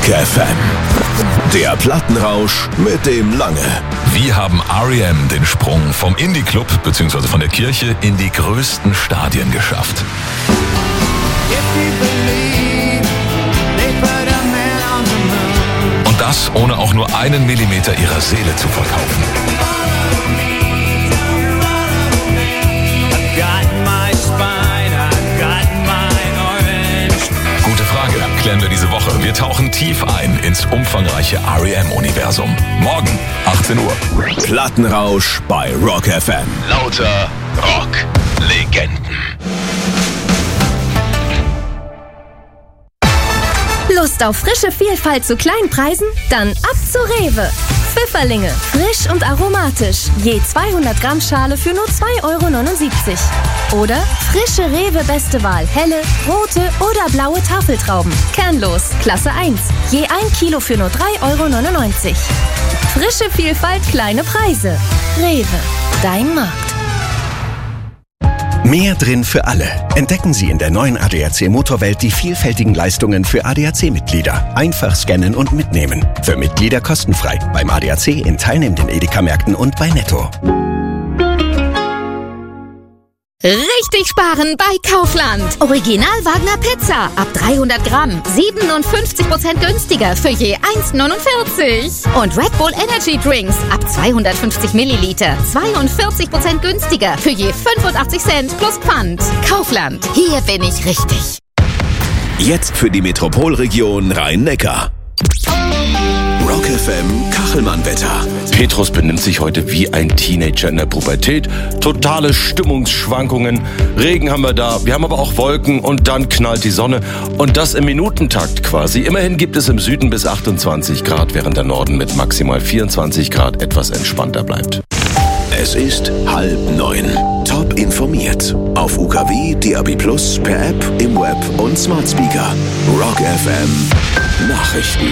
Rock FM. Der Plattenrausch mit dem Lange. Wie haben R.E.M. den Sprung vom Indie-Club bzw. von der Kirche in die größten Stadien geschafft? Und das ohne auch nur einen Millimeter ihrer Seele zu verkaufen. Gute Frage, klären wir diese Woche. Wir tauchen tief ein ins umfangreiche R.E.M.-Universum. Morgen, 18 Uhr. Plattenrausch bei Rock FM. Lauter Rock-Legenden. Lust auf frische Vielfalt zu kleinen Preisen? Dann ab zu Rewe. Pfifferlinge, frisch und aromatisch. Je 200 Gramm Schale für nur 2,79 €. Oder frische Rewe Beste Wahl, helle, rote oder blaue Tafeltrauben. Kernlos, Klasse 1. Je 1 Kilo für nur 3,99 €. Frische Vielfalt, kleine Preise. Rewe, dein Markt. Mehr drin für alle. Entdecken Sie in der neuen ADAC Motorwelt die vielfältigen Leistungen für ADAC-Mitglieder. Einfach scannen und mitnehmen. Für Mitglieder kostenfrei. Beim ADAC in teilnehmenden Edeka-Märkten und bei Netto. Richtig sparen bei Kaufland. Original Wagner Pizza ab 300 Gramm. 57% günstiger für je 1,49 €. Und Red Bull Energy Drinks ab 250 Milliliter. 42% günstiger für je 85 Cent plus Pfand. Kaufland. Hier bin ich richtig. Jetzt für die Metropolregion Rhein-Neckar. Rock FM Kachelmann-Wetter. Petrus benimmt sich heute wie ein Teenager in der Pubertät. Totale Stimmungsschwankungen. Regen haben wir da, wir haben aber auch Wolken und dann knallt die Sonne. Und das im Minutentakt quasi. Immerhin gibt es im Süden bis 28 Grad, während der Norden mit maximal 24 Grad etwas entspannter bleibt. Es ist 8:30. Top informiert. Auf UKW, DAB+, per App, im Web und Smart Speaker. Rock FM Nachrichten.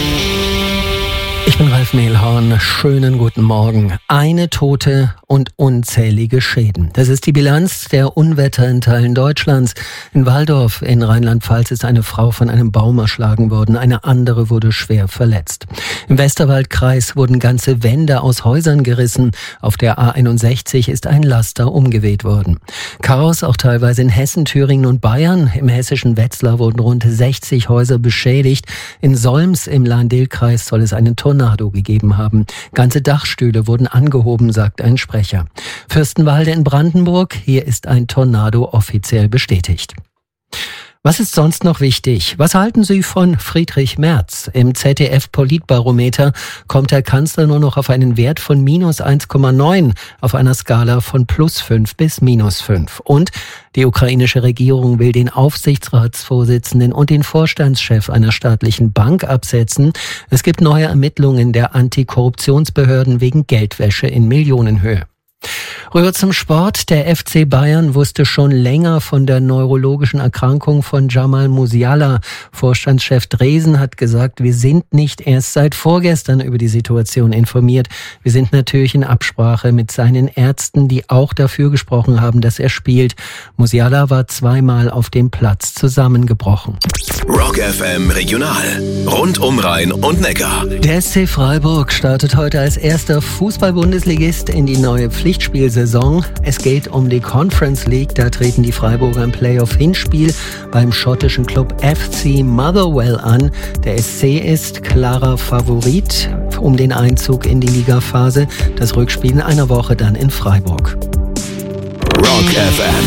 Ich bin Ralf Mehlhorn. Schönen guten Morgen. Eine Tote und unzählige Schäden. Das ist die Bilanz der Unwetter in Teilen Deutschlands. In Walldorf in Rheinland-Pfalz ist eine Frau von einem Baum erschlagen worden. Eine andere wurde schwer verletzt. Im Westerwaldkreis wurden ganze Wände aus Häusern gerissen. Auf der A61 ist ein Laster umgeweht worden. Chaos auch teilweise in Hessen, Thüringen und Bayern. Im hessischen Wetzlar wurden rund 60 Häuser beschädigt. In Solms im Lahn-Dill-Kreis soll es einen Tornado gegeben haben. Ganze Dachstühle wurden angehoben, sagt ein Sprecher. Fürstenwalde in Brandenburg, hier ist ein Tornado offiziell bestätigt. Was ist sonst noch wichtig? Was halten Sie von Friedrich Merz? Im ZDF-Politbarometer kommt der Kanzler nur noch auf einen Wert von minus 1,9 auf einer Skala von +5 bis -5. Und die ukrainische Regierung will den Aufsichtsratsvorsitzenden und den Vorstandschef einer staatlichen Bank absetzen. Es gibt neue Ermittlungen der Antikorruptionsbehörden wegen Geldwäsche in Millionenhöhe. Rüber zum Sport. Der FC Bayern wusste schon länger von der neurologischen Erkrankung von Jamal Musiala. Vorstandschef Dresen hat gesagt, wir sind nicht erst seit vorgestern über die Situation informiert. Wir sind natürlich in Absprache mit seinen Ärzten, die auch dafür gesprochen haben, dass er spielt. Musiala war zweimal auf dem Platz zusammengebrochen. Rock FM Regional. Rund um Rhein und Neckar. Der SC Freiburg startet heute als erster Fußball-Bundesligist in die neue Pflichtspielsaison. Es geht um die Conference League. Da treten die Freiburger im Playoff-Hinspiel beim schottischen Club FC Motherwell an. Der SC ist klarer Favorit um den Einzug in die Ligaphase. Das Rückspiel in einer Woche dann in Freiburg. Rock FM.